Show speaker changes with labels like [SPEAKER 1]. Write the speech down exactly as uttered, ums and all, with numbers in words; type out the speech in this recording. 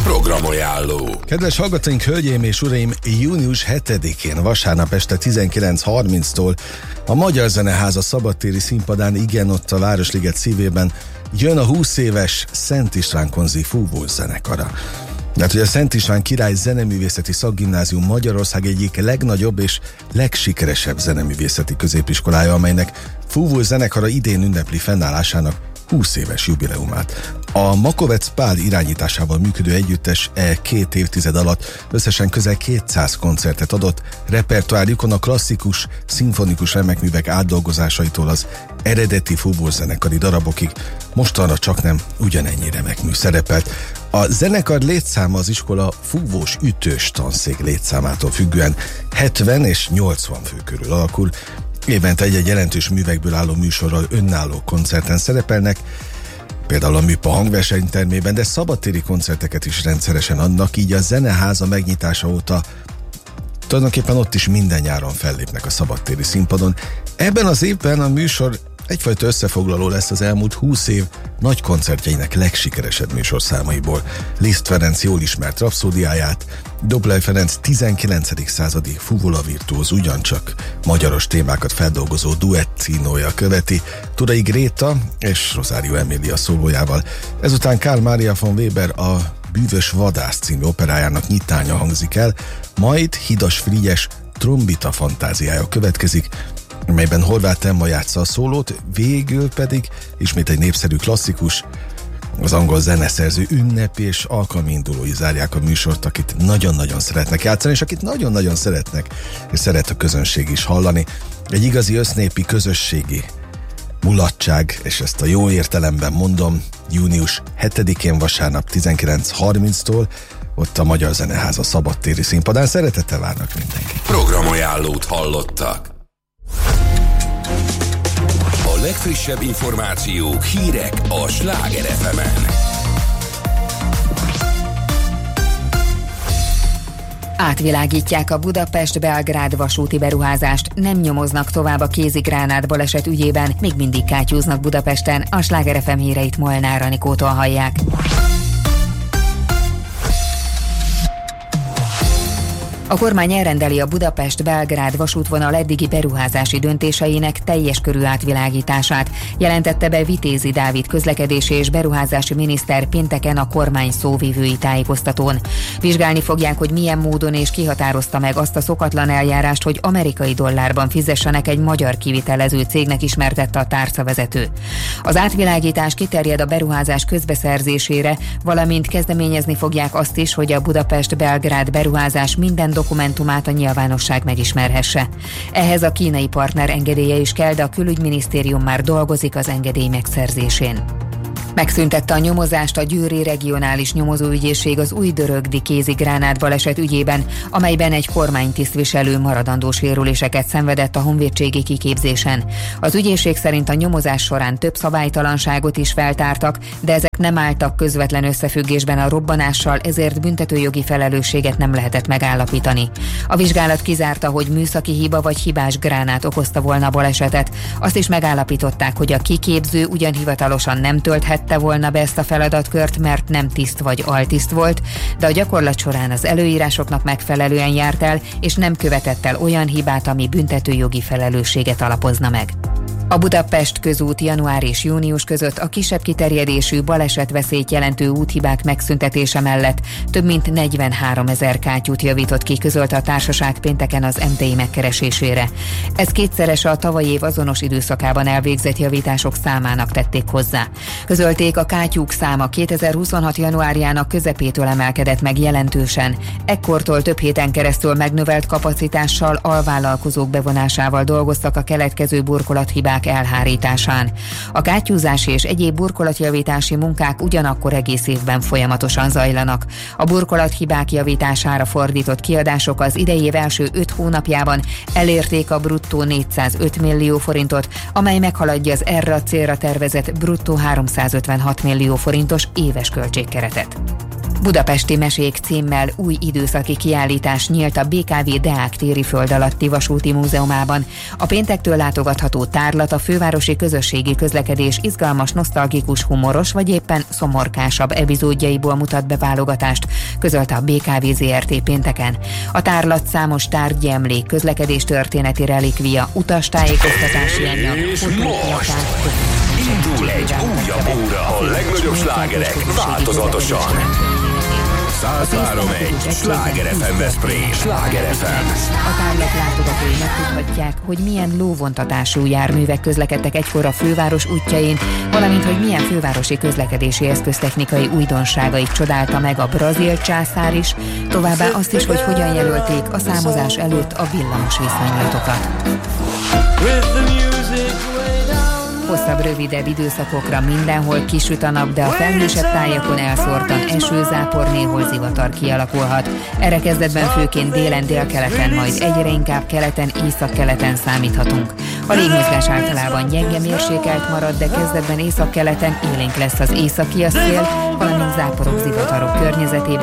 [SPEAKER 1] Programajánló.
[SPEAKER 2] Kedves hallgatóink, hölgyeim és uraim, június hetedikén vasárnap este tizenkilenc harminctól a Magyar Zeneháza szabadtéri színpadán, igen, ott a Városliget szívében jön a húsz éves Szent István Konzi fúvós zenekara. Hát, hogy a Szent István Király Zeneművészeti Szakgimnázium Magyarország egyik legnagyobb és legsikeresebb zeneművészeti középiskolája, amelynek fúvós zenekara idén ünnepli fennállásának húsz éves jubileumát. A Makovec Pál irányításával működő együttes e két évtized alatt összesen közel kétszáz koncertet adott, repertoárjukon a klasszikus, szimfonikus remekművek átdolgozásaitól az eredeti fúvós zenekari darabokig mostanra csaknem ugyanennyi remekmű szerepelt. A zenekar létszáma az iskola fúvós ütős tanszék létszámától függően hetven és nyolcvan fő körül alakul. Évente egy-egy jelentős művekből álló műsorral önálló koncerten szerepelnek, például a Műpa hangversenytermében, de szabadtéri koncerteket is rendszeresen adnak, így a Zeneháza megnyitása óta tulajdonképpen ott is minden nyáron fellépnek a szabadtéri színpadon. Ebben az évben a műsor egyfajta összefoglaló lesz az elmúlt húsz év nagy koncertjeinek legsikeresebb műsorszámaiból. Liszt Ferenc jól ismert rapszódiáját, Doblej Ferenc tizenkilencedik századi fuvola virtuóz, ugyancsak magyaros témákat feldolgozó duettínója követi, Turai Gréta és Rosario Emilia szólójával. Ezután Karl Maria von Weber a Bűvös vadász című operájának nyitánya hangzik el, majd Hidas Frigyes trombita fantáziája következik, melyben Horváth Emma játsza a szólót, végül pedig ismét egy népszerű klasszikus, az angol zeneszerző ünnepi és alkalmi indulói zárják a műsort, akit nagyon-nagyon szeretnek játszani, és akit nagyon-nagyon szeretnek, és szeret a közönség is hallani. Egy igazi össznépi közösségi mulatság, és ezt a jó értelemben mondom, június hetedikén vasárnap tizenkilenc harminctól ott a Magyar Zeneháza szabadtéri színpadán. Szeretettel várnak mindenkit.
[SPEAKER 1] Programajánlót hallottak. A legfrissebb információk, hírek a Sláger ef emen.
[SPEAKER 3] Átvilágítják a Budapest-Belgrád vasúti beruházást, nem nyomoznak tovább a kézigránát baleset ügyében, még mindig kátyúznak Budapesten. A Sláger ef em híreit Molnár Anikótól hallják. A kormány elrendeli a Budapest-Belgrád vasútvonal eddigi beruházási döntéseinek teljes körű átvilágítását, jelentette be Vitézi Dávid közlekedési és beruházási miniszter pénteken a kormány szóvivői tájékoztatón. Vizsgálni fogják, hogy milyen módon és kihatározta meg azt a szokatlan eljárást, hogy amerikai dollárban fizessenek egy magyar kivitelező cégnek, ismertette a tárcavezető. Az átvilágítás kiterjed a beruházás közbeszerzésére, valamint kezdeményezni fogják azt is, hogy a Budapest-Belgrád beruházás minden dokumentumát a nyilvánosság megismerhesse. Ehhez a kínai partner engedélye is kell, de a külügyminisztérium már dolgozik az engedély megszerzésén. Megszüntette a nyomozást a Győri Regionális Nyomozóügyészség az Újdörögdi kézigránát baleset ügyében, amelyben egy kormánytisztviselő maradandó sérüléseket szenvedett a honvédségi kiképzésen. Az ügyészség szerint a nyomozás során több szabálytalanságot is feltártak, de ezek nem álltak közvetlen összefüggésben a robbanással, ezért büntetőjogi felelősséget nem lehetett megállapítani. A vizsgálat kizárta, hogy műszaki hiba vagy hibás gránát okozta volna a balesetet. Azt is megállapították, hogy a kiképző ugyan hivatalosan nem tölthet volna be ezt a feladatkört, mert nem tiszt vagy altiszt volt, de a gyakorlat során az előírásoknak megfelelően járt el, és nem követett el olyan hibát, ami büntetőjogi felelősséget alapozna meg. A Budapest közút január és június között a kisebb kiterjedésű balesetveszélyt jelentő úthibák megszüntetése mellett több mint negyvenháromezer kátyút javított ki, közölte a társaság pénteken az em té i megkeresésére. Ez kétszerese a tavalyi év azonos időszakában elvégzett javítások számának tették hozzá. Közölték, a kátyúk száma kétezer-huszonhat januárjának közepétől emelkedett meg jelentősen. Ekkortól több héten keresztül megnövelt kapacitással, alvállalkozók bevonásával dolgoztak a keletkező burkolathibák elhárításán. A kátyúzási és egyéb burkolatjavítási munkák ugyanakkor egész évben folyamatosan zajlanak. A burkolathibák javítására fordított kiadások az idei év első öt hónapjában elérték a bruttó négyszázöt millió forintot, amely meghaladja az erre a célra tervezett bruttó háromszázötvenhat millió forintos éves költségkeretet. Budapesti Mesék címmel új időszaki kiállítás nyílt a bé ká vé Deák téri föld alatti vasúti múzeumában. A péntektől látogatható tárlat a fővárosi közösségi közlekedés izgalmas, nosztalgikus, humoros vagy éppen szomorkásabb epizódjaiból mutat be válogatást, közölte a bé ká vé zé er té pénteken. A tárlat számos tárgyi emlék, közlekedés történeti relikvia, utastájékoztatási anyag, fotóplakát.
[SPEAKER 1] Indul egy újabb óra, a legnagyobb slágerek változatosan. száz három egy Sláger ef em Veszprém. Sláger ef em.
[SPEAKER 3] A tárlat látogatói megtudhatják, hogy milyen lóvontatású járművek közlekedtek egykor a főváros útjain, valamint hogy milyen fővárosi közlekedési eszköztechnikai újdonságait csodálta meg a brazil császár is, továbbá azt is, hogy hogyan jelölték a számozás előtt a villamos viszonylatokat. Hosszabb, rövidebb időszakokra mindenhol kisüt a nap, de a felhősebb tájakon elszórtan eső, zápor, néhol zivatar kialakulhat. Erre kezdetben főként délen, délkeleten, majd egyre inkább keleten, északkeleten számíthatunk. A légmozgás általában gyenge, mérsékelt marad, de kezdetben északkeleten élénk lesz az északi szél, valamint záporok, zivatarok környezetében